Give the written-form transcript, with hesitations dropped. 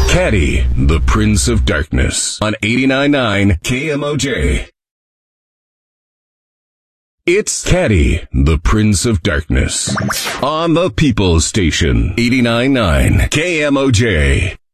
Caddy, the Prince of Darkness on 89.9 KMOJ. It's Caddy, the Prince of Darkness on the People's Station, 89.9 KMOJ.